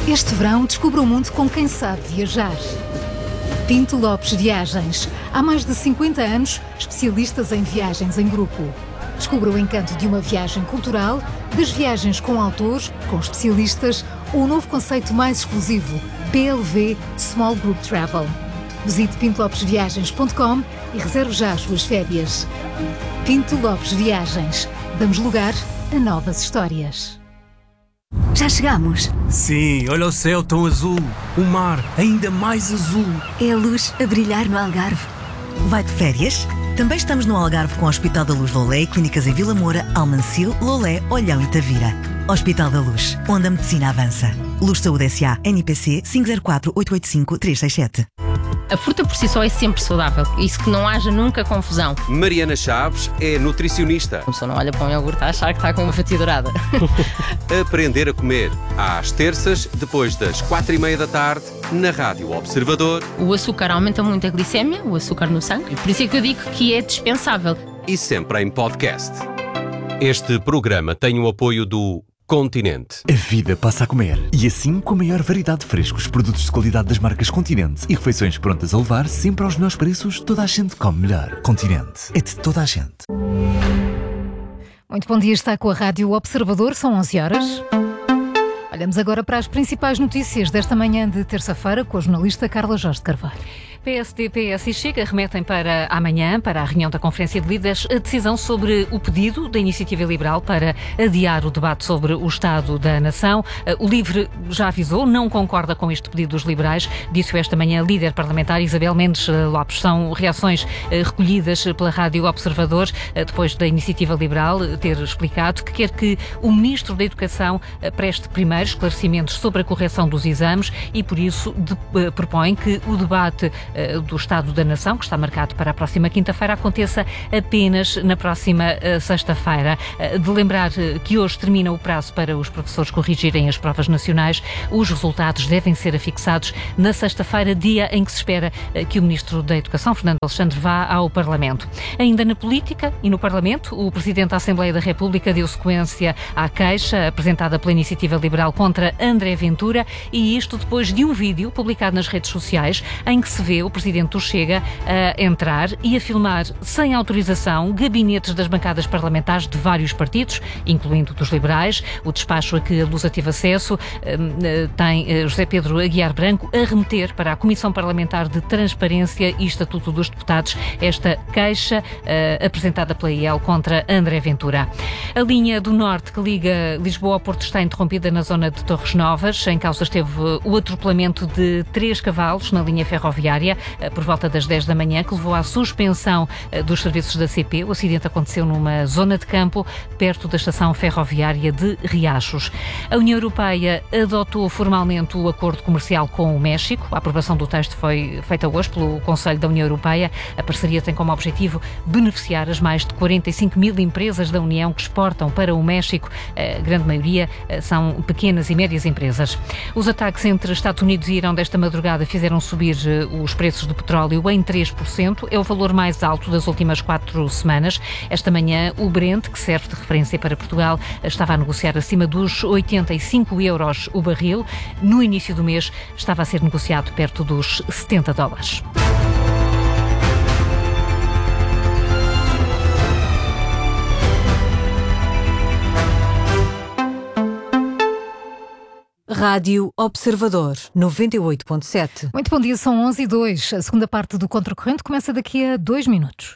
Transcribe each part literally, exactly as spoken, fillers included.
Este verão descubra o mundo com quem sabe viajar. Pinto Lopes Viagens. Há mais de cinquenta anos, especialistas em viagens em grupo. Descubra o encanto de uma viagem cultural, das viagens com autores, com especialistas, ou o novo conceito mais exclusivo, P L V Small Group Travel. Visite pinto lopes viagens ponto com e reserve já as suas férias. Pinto Lopes Viagens. Damos lugar a novas histórias. Já chegamos? Sim, olha o céu tão azul. O mar ainda mais azul. É a luz a brilhar no Algarve. Vai de férias? Também estamos no Algarve com o Hospital da Luz Lolé e clínicas em Vila Moura, Almancil, Lolé, Olhão e Tavira. Hospital da Luz, onde a medicina avança. Luz Saúde S A, N P C cinco zero quatro oito oito cinco três seis sete. A fruta por si só é sempre saudável. Isso que não haja nunca confusão. Mariana Chaves é nutricionista. A pessoa não olha para um iogurte a achar que está com uma fatia dourada. Aprender a comer. Às terças, depois das quatro e meia da tarde, na Rádio Observador. O açúcar aumenta muito a glicémia, o açúcar no sangue. Por isso é que eu digo que é dispensável. E sempre em podcast. Este programa tem o apoio do Continente. A vida passa a comer. E assim, com a maior variedade de frescos, produtos de qualidade das marcas Continente e refeições prontas a levar sempre aos melhores preços, toda a gente come melhor. Continente. É de toda a gente. Muito bom dia, está com a Rádio Observador, são onze horas. Olhamos agora para as principais notícias desta manhã de terça-feira com a jornalista Carla Jorge de Carvalho. P S D, P S e Chega remetem para amanhã, para a reunião da Conferência de Líderes, a decisão sobre o pedido da Iniciativa Liberal para adiar o debate sobre o Estado da Nação. O LIVRE já avisou, não concorda com este pedido dos liberais, disse esta manhã a líder parlamentar Isabel Mendes Lopes. São reações recolhidas pela Rádio Observador, depois da Iniciativa Liberal ter explicado que quer que o Ministro da Educação preste primeiro esclarecimentos sobre a correção dos exames e, por isso, de, propõe que o debate do Estado da Nação, que está marcado para a próxima quinta-feira, aconteça apenas na próxima uh, sexta-feira. Uh, de lembrar uh, que hoje termina o prazo para os professores corrigirem as provas nacionais. Os resultados devem ser afixados na sexta-feira, dia em que se espera uh, que o Ministro da Educação, Fernando Alexandre, vá ao Parlamento. Ainda na política e no Parlamento, o Presidente da Assembleia da República deu sequência à queixa apresentada pela Iniciativa Liberal contra André Ventura, e isto depois de um vídeo publicado nas redes sociais em que se vê o Presidente do Chega a entrar e a filmar sem autorização gabinetes das bancadas parlamentares de vários partidos, incluindo dos liberais. O despacho a que a Lusa teve acesso tem José Pedro Aguiar Branco a remeter para a Comissão Parlamentar de Transparência e Estatuto dos Deputados esta queixa uh, apresentada pela I E L contra André Ventura. A linha do Norte que liga Lisboa ao Porto está interrompida na zona de Torres Novas. Em causa esteve o atropelamento de três cavalos na linha ferroviária por volta das dez da manhã, que levou à suspensão dos serviços da C P. O acidente aconteceu numa zona de campo perto da estação ferroviária de Riachos. A União Europeia adotou formalmente o acordo comercial com o México. A aprovação do texto foi feita hoje pelo Conselho da União Europeia. A parceria tem como objetivo beneficiar as mais de quarenta e cinco mil empresas da União que exportam para o México. A grande maioria são pequenas e médias empresas. Os ataques entre Estados Unidos e Irão desta madrugada fizeram subir os preços do petróleo em três por cento. É o valor mais alto das últimas quatro semanas. Esta manhã, o Brent, que serve de referência para Portugal, estava a negociar acima dos oitenta e cinco euros o barril. No início do mês, estava a ser negociado perto dos setenta dólares. Rádio Observador, noventa e oito ponto sete. Muito bom dia, são onze e dois. A segunda parte do Contracorrente começa daqui a dois minutos.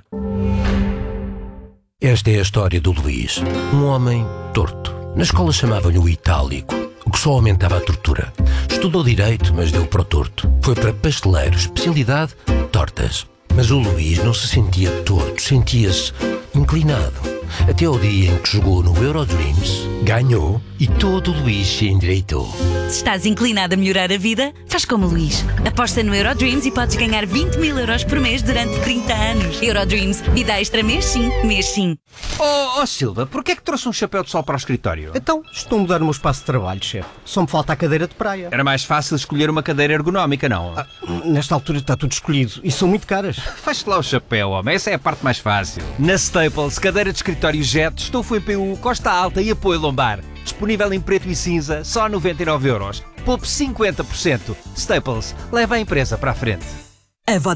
Esta é a história do Luís, um homem torto. Na escola chamavam-lhe o Itálico, o que só aumentava a tortura. Estudou Direito, mas deu para o torto. Foi para pasteleiro, especialidade, tortas. Mas o Luís não se sentia torto, sentia-se inclinado. Até ao dia em que jogou no Eurodreams, ganhou e todo o Luís se endireitou. Se estás inclinado a melhorar a vida, faz como o Luís. Aposta no Eurodreams e podes ganhar vinte mil euros por mês durante trinta anos. Eurodreams, vida extra mês sim, mês sim. Oh, oh Silva, porquê é que trouxe um chapéu de sol para o escritório? Então, estou a mudar o meu espaço de trabalho, chefe. Só me falta a cadeira de praia. Era mais fácil escolher uma cadeira ergonómica, não? Ah, nesta altura está tudo escolhido e são muito caras. Faz-te lá o chapéu, homem. Essa é a parte mais fácil. Na Staples, cadeira de escritório Jet, estofo em P U, costa alta e apoio lombar. Disponível em preto e cinza, só noventa e nove euros. poupe cinquenta por cento. Staples, leva a empresa para a frente. A